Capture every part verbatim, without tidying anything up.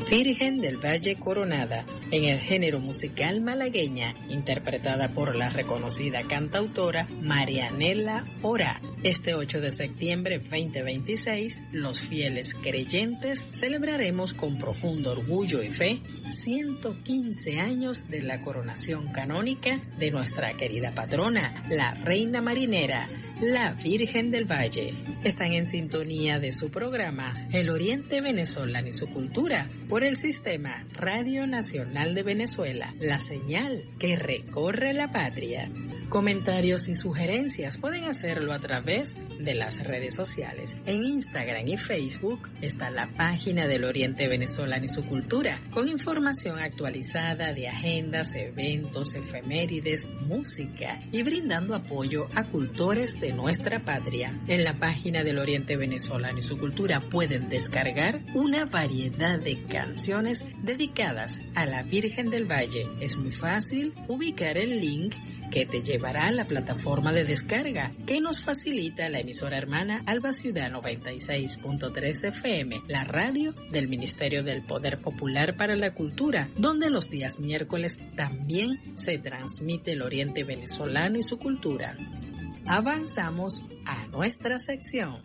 Virgen del Valle Coronada, en el género musical malagueña, interpretada por la reconocida cantautora Marianela Orá. Este ocho de septiembre veinte veintiséis, los fieles creyentes celebraremos con profundo orgullo y fe ciento quince años de la coronación canónica de nuestra querida patrona, la Reina Marinera, la Virgen del Valle. Están en sintonía de su programa El Oriente Venezolano y su Cultura por el sistema Radio Nacional de Venezuela, la señal que recorre la patria. Comentarios y sugerencias pueden hacerlo a través de las redes sociales. En Instagram y Facebook está la página del Oriente Venezolano y su Cultura, con información actualizada de agendas, eventos, efemérides, música y brindando apoyo a cultores de nuestra patria. En la página del Oriente Venezolano y su Cultura pueden descargar una variedad de canciones dedicadas a la Virgen del Valle. Es muy fácil ubicar el link que te llevará a la plataforma de descarga que nos facilita la emisora hermana Alba Ciudad noventa y seis punto tres F M, la radio del Ministerio del Poder Popular para la Cultura, donde los días miércoles también se transmite el Oriente Venezolano y su Cultura. Avanzamos a nuestra sección.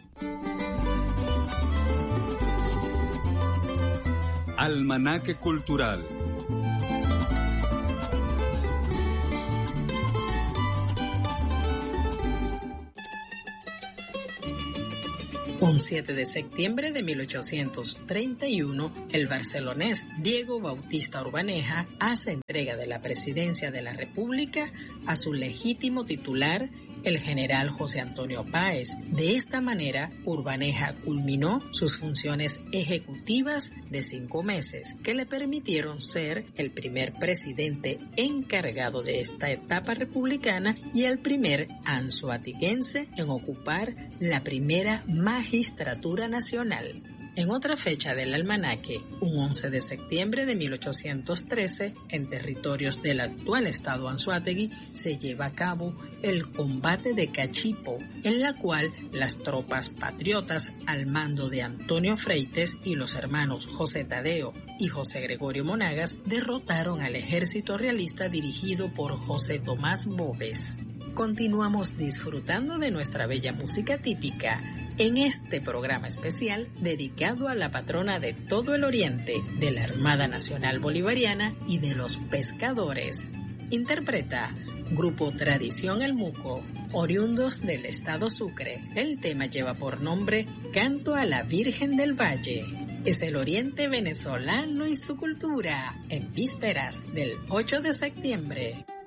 Almanaque Cultural. Un siete de septiembre de mil ochocientos treinta y uno, el barcelonés Diego Bautista Urbaneja hace entrega de la presidencia de la República a su legítimo titular, el general José Antonio Páez. De esta manera, Urbaneja culminó sus funciones ejecutivas de cinco meses, que le permitieron ser el primer presidente encargado de esta etapa republicana y el primer anzoatiguense en ocupar la primera magistratura nacional. En otra fecha del almanaque, un once de septiembre de mil ochocientos trece, en territorios del actual estado Anzoátegui, se lleva a cabo el combate de Cachipo, en la cual las tropas patriotas al mando de Antonio Freites y los hermanos José Tadeo y José Gregorio Monagas derrotaron al ejército realista dirigido por José Tomás Boves. Continuamos disfrutando de nuestra bella música típica en este programa especial dedicado a la patrona de todo el Oriente, de la Armada Nacional Bolivariana y de los pescadores. Interpreta Grupo Tradición El Muco, oriundos del estado Sucre. El tema lleva por nombre Canto a la Virgen del Valle. Es el Oriente Venezolano y su Cultura, en vísperas del ocho de septiembre.